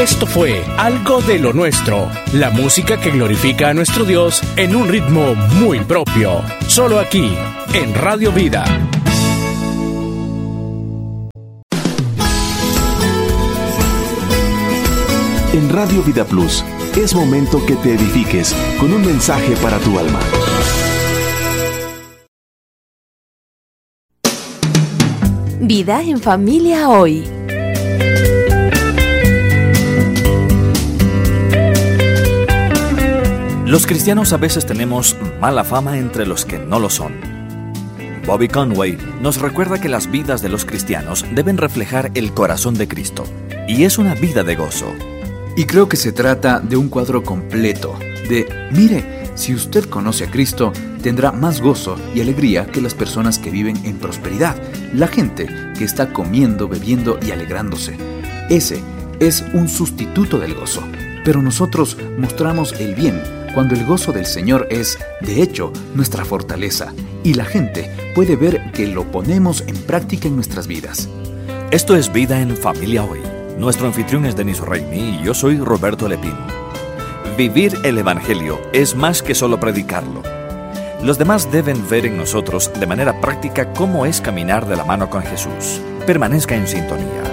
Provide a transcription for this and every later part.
Esto fue Algo de lo Nuestro, la música que glorifica a nuestro Dios en un ritmo muy propio. Solo aquí, en Radio Vida. En Radio Vida Plus, es momento que te edifiques con un mensaje para tu alma. Vida en familia hoy. Los cristianos a veces tenemos mala fama entre los que no lo son. Bobby Conway nos recuerda que las vidas de los cristianos deben reflejar el corazón de Cristo, y es una vida de gozo. Y creo que se trata de un cuadro completo de, mire, si usted conoce a Cristo, tendrá más gozo y alegría que las personas que viven en prosperidad, la gente que está comiendo, bebiendo y alegrándose. Ese es un sustituto del gozo, pero nosotros mostramos el bien cuando el gozo del Señor es, de hecho, nuestra fortaleza, y la gente puede ver que lo ponemos en práctica en nuestras vidas. Esto es Vida en Familia Hoy. Nuestro anfitrión es Denis Reimi y yo soy Roberto Lepín. Vivir el Evangelio es más que solo predicarlo. Los demás deben ver en nosotros de manera práctica cómo es caminar de la mano con Jesús. Permanezca en sintonía.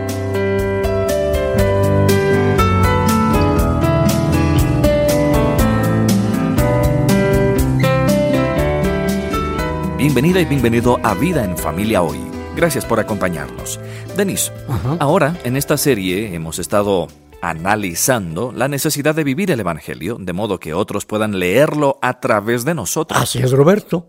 Bienvenida y bienvenido a Vida en Familia Hoy. Gracias por acompañarnos. Denis, ahora en esta serie hemos estado analizando la necesidad de vivir el Evangelio, de modo que otros puedan leerlo a través de nosotros. Así es, Roberto.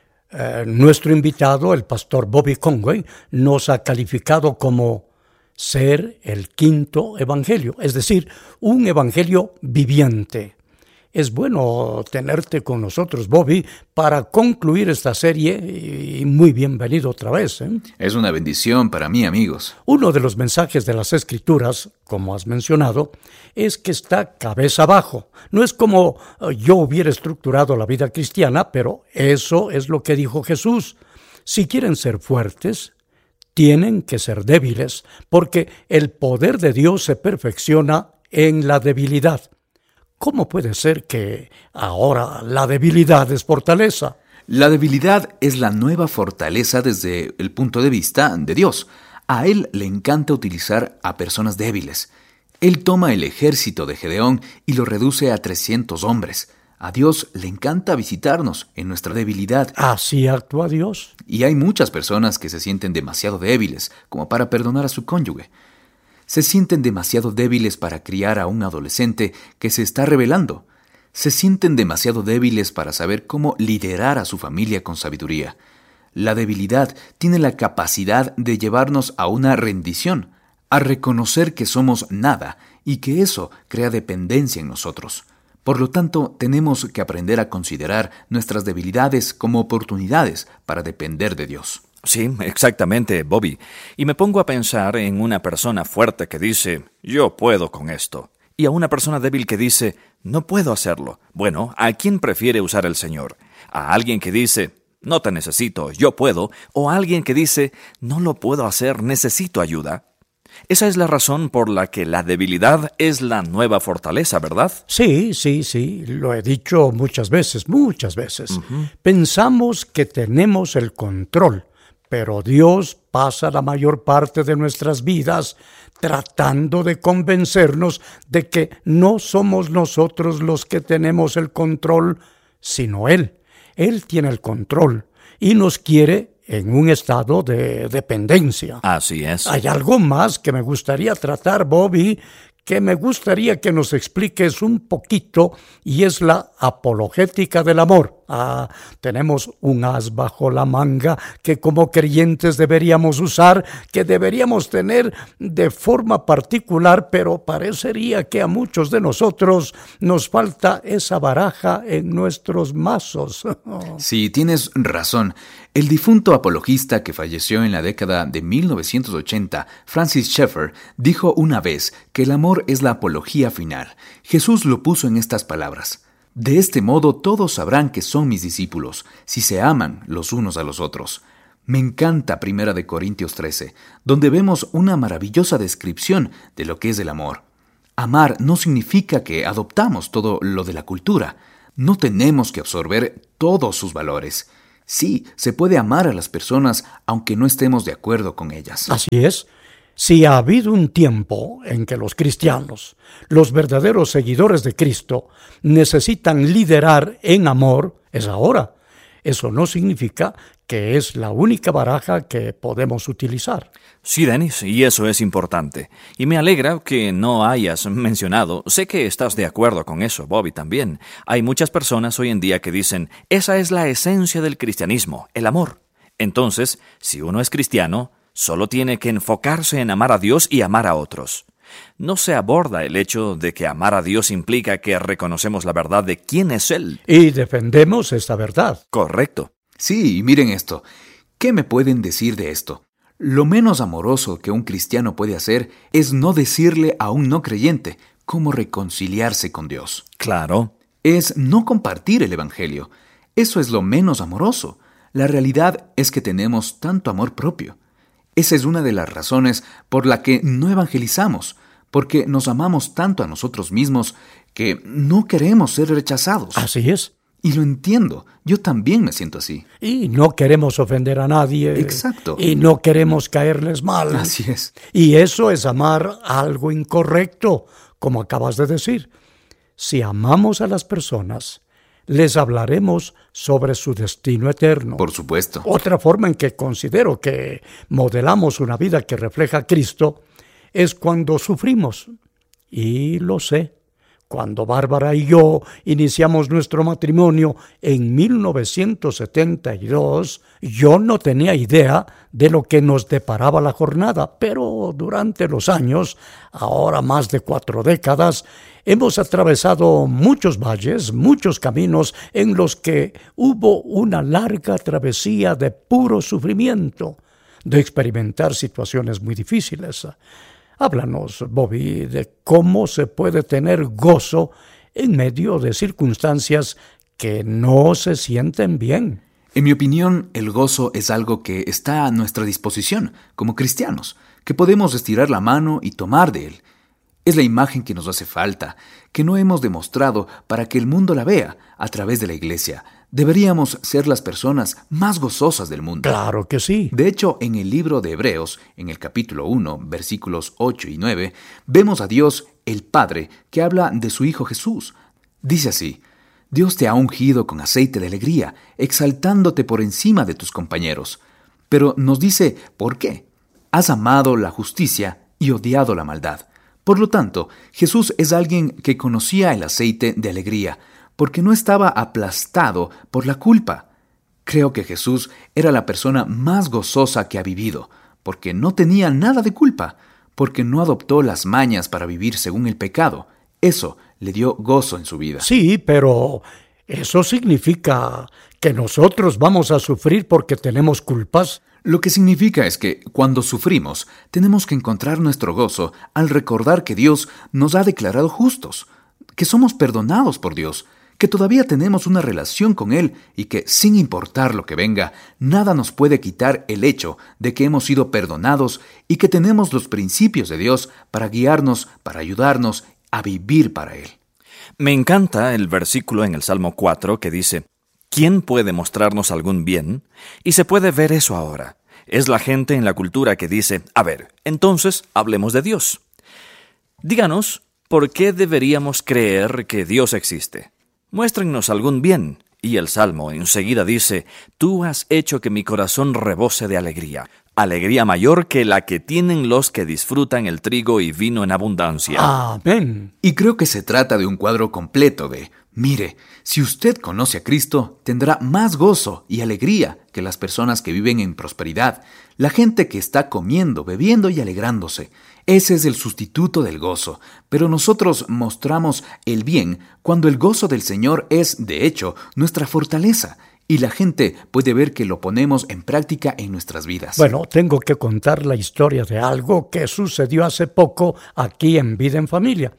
Nuestro invitado, el pastor Bobby Conway, nos ha calificado como ser el quinto evangelio, es decir, un evangelio viviente. Es bueno tenerte con nosotros, Bobby, para concluir esta serie y muy bienvenido otra vez. Es una bendición para mí, amigos. Uno de los mensajes de las Escrituras, como has mencionado, es que está cabeza abajo. No es como yo hubiera estructurado la vida cristiana, pero eso es lo que dijo Jesús. Si quieren ser fuertes, tienen que ser débiles, porque el poder de Dios se perfecciona en la debilidad. ¿Cómo puede ser que ahora la debilidad es fortaleza? La debilidad es la nueva fortaleza desde el punto de vista de Dios. A Él le encanta utilizar a personas débiles. Él toma el ejército de Gedeón y lo reduce a 300 hombres. A Dios le encanta visitarnos en nuestra debilidad. ¿Así actúa Dios? Y hay muchas personas que se sienten demasiado débiles como para perdonar a su cónyuge. Se sienten demasiado débiles para criar a un adolescente que se está rebelando. Se sienten demasiado débiles para saber cómo liderar a su familia con sabiduría. La debilidad tiene la capacidad de llevarnos a una rendición, a reconocer que somos nada y que eso crea dependencia en nosotros. Por lo tanto, tenemos que aprender a considerar nuestras debilidades como oportunidades para depender de Dios. Sí, exactamente, Bobby. Y me pongo a pensar en una persona fuerte que dice, yo puedo con esto. Y a una persona débil que dice, no puedo hacerlo. Bueno, ¿a quién prefiere usar el Señor? ¿A alguien que dice, no te necesito, yo puedo? ¿O a alguien que dice, no lo puedo hacer, necesito ayuda? Esa es la razón por la que la debilidad es la nueva fortaleza, ¿verdad? Sí, lo he dicho muchas veces. Pensamos que tenemos el control, pero Dios pasa la mayor parte de nuestras vidas tratando de convencernos de que no somos nosotros los que tenemos el control, sino Él. Él tiene el control y nos quiere en un estado de dependencia. Así es. Hay algo más que me gustaría tratar, Bobby, que me gustaría que nos expliques un poquito, y es la apologética del amor. Tenemos un as bajo la manga que como creyentes deberíamos usar, que deberíamos tener de forma particular, pero parecería que a muchos de nosotros nos falta esa baraja en nuestros mazos. Sí, tienes razón. El difunto apologista que falleció en la década de 1980, Francis Schaeffer, dijo una vez que el amor es la apología final. Jesús lo puso en estas palabras: de este modo todos sabrán que son mis discípulos, si se aman los unos a los otros. Me encanta 1 Corintios 13, donde vemos una maravillosa descripción de lo que es el amor. Amar no significa que adoptamos todo lo de la cultura. No tenemos que absorber todos sus valores. Sí, se puede amar a las personas aunque no estemos de acuerdo con ellas. Así es. Si ha habido un tiempo en que los cristianos, los verdaderos seguidores de Cristo, necesitan liderar en amor, es ahora. Eso no significa que es la única baraja que podemos utilizar. Sí, Dennis, y eso es importante. Y me alegra que no hayas mencionado, sé que estás de acuerdo con eso, Bobby, también. Hay muchas personas hoy en día que dicen, esa es la esencia del cristianismo, el amor. Entonces, si uno es cristiano, solo tiene que enfocarse en amar a Dios y amar a otros. No se aborda el hecho de que amar a Dios implica que reconocemos la verdad de quién es Él. Y defendemos esta verdad. Correcto. Sí, y miren esto. ¿Qué me pueden decir de esto? Lo menos amoroso que un cristiano puede hacer es no decirle a un no creyente cómo reconciliarse con Dios. Claro. Es no compartir el Evangelio. Eso es lo menos amoroso. La realidad es que tenemos tanto amor propio. Esa es una de las razones por la que no evangelizamos, porque nos amamos tanto a nosotros mismos que no queremos ser rechazados. Así es. Y lo entiendo, yo también me siento así. Y no queremos ofender a nadie. Exacto. Y no queremos caerles mal. Así es. Y eso es amar algo incorrecto, como acabas de decir. Si amamos a las personas, les hablaremos sobre su destino eterno. Por supuesto. Otra forma en que considero que modelamos una vida que refleja a Cristo es cuando sufrimos. Y lo sé. Cuando Bárbara y yo iniciamos nuestro matrimonio en 1972, yo no tenía idea de lo que nos deparaba la jornada, pero durante los años, ahora más de 4 décadas, hemos atravesado muchos valles, muchos caminos en los que hubo una larga travesía de puro sufrimiento, de experimentar situaciones muy difíciles. Háblanos, Bobby, de cómo se puede tener gozo en medio de circunstancias que no se sienten bien. En mi opinión, el gozo es algo que está a nuestra disposición como cristianos, que podemos estirar la mano y tomar de él. Es la imagen que nos hace falta, que no hemos demostrado para que el mundo la vea a través de la iglesia. Deberíamos ser las personas más gozosas del mundo. Claro que sí. De hecho, en el libro de Hebreos, en el capítulo 1, versículos 8 y 9, vemos a Dios, el Padre, que habla de su Hijo Jesús. Dice así: Dios te ha ungido con aceite de alegría, exaltándote por encima de tus compañeros. Pero nos dice, ¿por qué? Has amado la justicia y odiado la maldad. Por lo tanto, Jesús es alguien que conocía el aceite de alegría, porque no estaba aplastado por la culpa. Creo que Jesús era la persona más gozosa que ha vivido, porque no tenía nada de culpa, porque no adoptó las mañas para vivir según el pecado. Eso le dio gozo en su vida. Sí, pero ¿eso significa que nosotros vamos a sufrir porque tenemos culpas? Lo que significa es que, cuando sufrimos, tenemos que encontrar nuestro gozo al recordar que Dios nos ha declarado justos, que somos perdonados por Dios, que todavía tenemos una relación con Él y que, sin importar lo que venga, nada nos puede quitar el hecho de que hemos sido perdonados y que tenemos los principios de Dios para guiarnos, para ayudarnos a vivir para Él. Me encanta el versículo en el Salmo 4 que dice: ¿quién puede mostrarnos algún bien? Y se puede ver eso ahora. Es la gente en la cultura que dice: a ver, entonces hablemos de Dios. Díganos, ¿por qué deberíamos creer que Dios existe? Muéstrennos algún bien. Y el Salmo enseguida dice: tú has hecho que mi corazón rebose de alegría, alegría mayor que la que tienen los que disfrutan el trigo y vino en abundancia. Amén. Y creo que se trata de un cuadro completo de: mire, si usted conoce a Cristo, tendrá más gozo y alegría que las personas que viven en prosperidad, la gente que está comiendo, bebiendo y alegrándose. Ese es el sustituto del gozo, pero nosotros mostramos el bien cuando el gozo del Señor es, de hecho, nuestra fortaleza, y la gente puede ver que lo ponemos en práctica en nuestras vidas. Bueno, tengo que contar la historia de algo que sucedió hace poco aquí en Vida en Familia.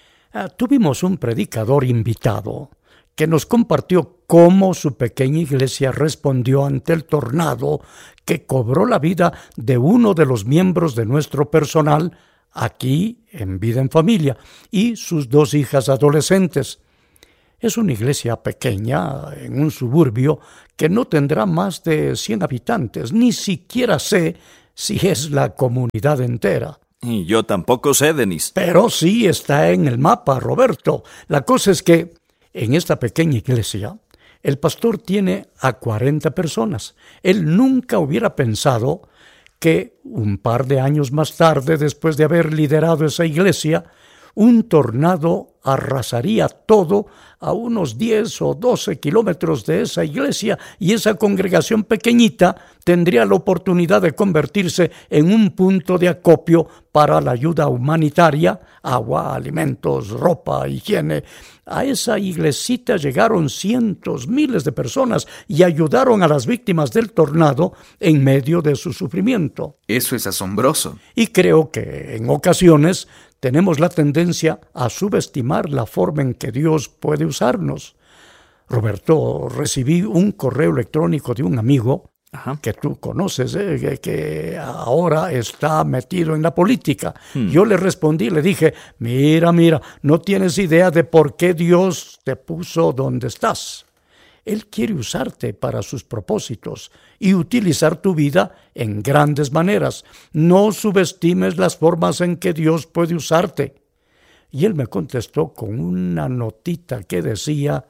Tuvimos un predicador invitado que nos compartió cómo su pequeña iglesia respondió ante el tornado que cobró la vida de uno de los miembros de nuestro personal aquí en Vida en Familia, y sus 2 hijas adolescentes. Es una iglesia pequeña en un suburbio que no tendrá más de 100 habitantes. Ni siquiera sé si es la comunidad entera. Y yo tampoco sé, Denis. Pero sí está en el mapa, Roberto. La cosa es que en esta pequeña iglesia el pastor tiene a 40 personas. Él nunca hubiera pensado que un par de años más tarde, después de haber liderado esa iglesia, un tornado arrasaría todo a unos 10 o 12 kilómetros de esa iglesia, y esa congregación pequeñita tendría la oportunidad de convertirse en un punto de acopio para la ayuda humanitaria, agua, alimentos, ropa, higiene. A esa iglesita llegaron cientos, miles de personas y ayudaron a las víctimas del tornado en medio de su sufrimiento. Eso es asombroso. Y creo que en ocasiones tenemos la tendencia a subestimar la forma en que Dios puede usarnos. Roberto, recibí un correo electrónico de un amigo que tú conoces, que ahora está metido en la política. Yo le respondí, le dije, mira, no tienes idea de por qué Dios te puso donde estás. Él quiere usarte para sus propósitos y utilizar tu vida en grandes maneras. No subestimes las formas en que Dios puede usarte. Y él me contestó con una notita que decía,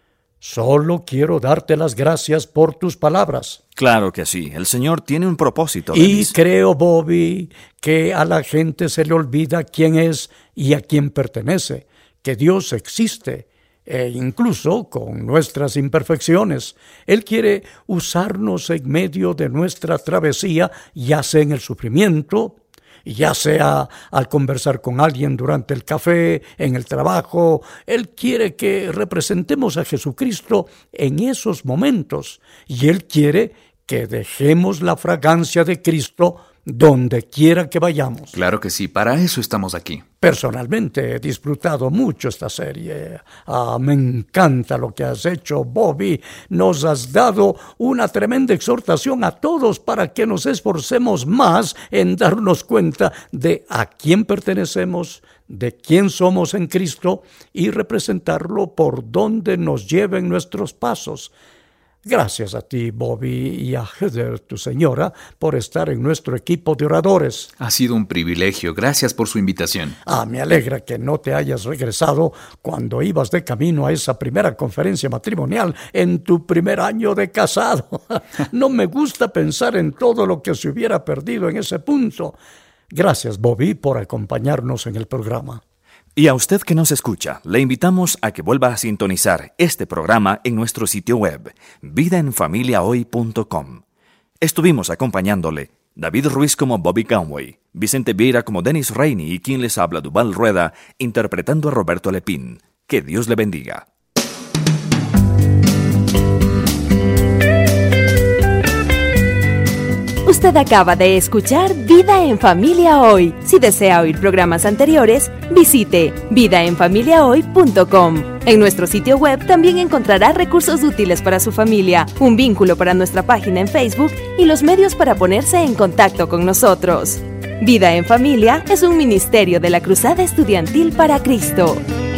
solo quiero darte las gracias por tus palabras. Claro que sí, el Señor tiene un propósito. Y Denis. creo, Bobby, que a la gente se le olvida quién es y a quién pertenece, que Dios existe. Incluso con nuestras imperfecciones. Él quiere usarnos en medio de nuestra travesía, ya sea en el sufrimiento, ya sea al conversar con alguien durante el café, en el trabajo. Él quiere que representemos a Jesucristo en esos momentos, y Él quiere que dejemos la fragancia de Cristo donde quiera que vayamos. Claro que sí, para eso estamos aquí. Personalmente he disfrutado mucho esta serie. Me encanta lo que has hecho, Bobby. Nos has dado una tremenda exhortación a todos para que nos esforcemos más en darnos cuenta de a quién pertenecemos, de quién somos en Cristo, y representarlo por donde nos lleven nuestros pasos. Gracias a ti, Bobby, y a Heather, tu señora, por estar en nuestro equipo de oradores. Ha sido un privilegio. Gracias por su invitación. Me alegra que no te hayas regresado cuando ibas de camino a esa primera conferencia matrimonial en tu primer año de casado. No me gusta pensar en todo lo que se hubiera perdido en ese punto. Gracias, Bobby, por acompañarnos en el programa. Y a usted que nos escucha, le invitamos a que vuelva a sintonizar este programa en nuestro sitio web, vidaenfamiliahoy.com. Estuvimos acompañándole David Ruiz como Bobby Conway, Vicente Vieira como Denis Rainey y quien les habla, Duval Rueda, interpretando a Roberto Lepín. Que Dios le bendiga. Usted acaba de escuchar Vida en Familia Hoy. Si desea oír programas anteriores, visite vidaenfamiliahoy.com. En nuestro sitio web también encontrará recursos útiles para su familia, un vínculo para nuestra página en Facebook y los medios para ponerse en contacto con nosotros. Vida en Familia es un ministerio de la Cruzada Estudiantil para Cristo.